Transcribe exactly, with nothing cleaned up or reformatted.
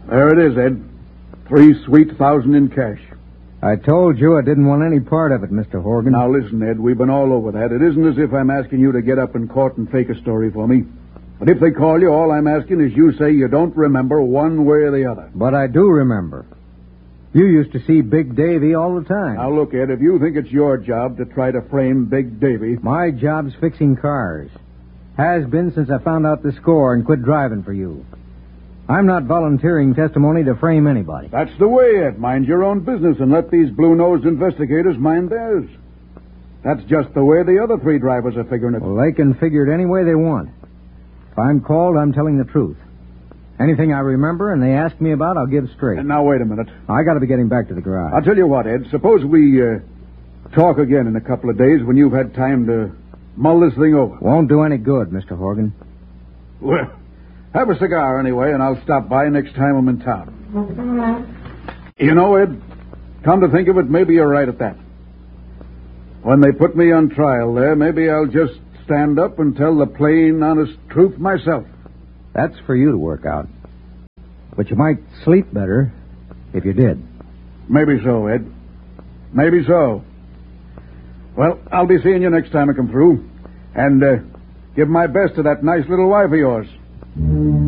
There it is, Ed. Three sweet thousand in cash. I told you I didn't want any part of it, Mister Horgan. Now, listen, Ed, we've been all over that. It isn't as if I'm asking you to get up in court and fake a story for me. But if they call you, all I'm asking is you say you don't remember one way or the other. But I do remember. You used to see Big Davy all the time. Now, look, Ed, if you think it's your job to try to frame Big Davy... My job's fixing cars. Has been since I found out the score and quit driving for you. I'm not volunteering testimony to frame anybody. That's the way, Ed. Mind your own business and let these blue-nosed investigators mind theirs. That's just the way the other three drivers are figuring it. Well, they can figure it any way they want. If I'm called, I'm telling the truth. Anything I remember and they ask me about, I'll give straight. And now, wait a minute. I got to be getting back to the garage. I'll tell you what, Ed. Suppose we uh, talk again in a couple of days when you've had time to mull this thing over. Won't do any good, Mister Horgan. Well, have a cigar anyway, and I'll stop by next time I'm in town. You know, Ed, come to think of it, maybe you're right at that. When they put me on trial there, maybe I'll just stand up and tell the plain, honest truth myself. That's for you to work out. But you might sleep better if you did. Maybe so, Ed. Maybe so. Well, I'll be seeing you next time I come through. And uh, give my best to that nice little wife of yours.